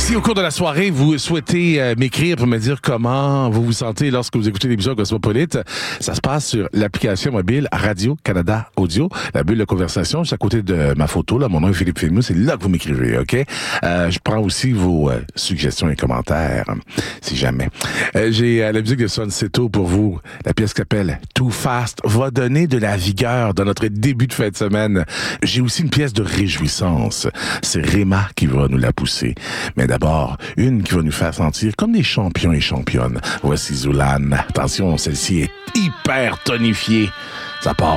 Si au cours de la soirée, vous souhaitez m'écrire pour me dire comment vous vous sentez lorsque vous écoutez l'émission Cosmopolite, ça se passe sur l'application mobile Radio-Canada Audio, la bulle de conversation, juste à côté de ma photo. Là, mon nom est Philippe Filmou, c'est là que vous m'écrivez, OK? Je prends aussi vos suggestions et commentaires, si jamais. J'ai la musique de Son Seto pour vous. La pièce qui s'appelle Too Fast va donner de la vigueur dans notre début de fin de semaine. J'ai aussi une pièce de réjouissance. C'est Réma qui va nous la pousser. Mais d'abord, une qui va nous faire sentir comme des champions et championnes. Voici Zoulane. Attention, celle-ci est hyper tonifiée. Ça part.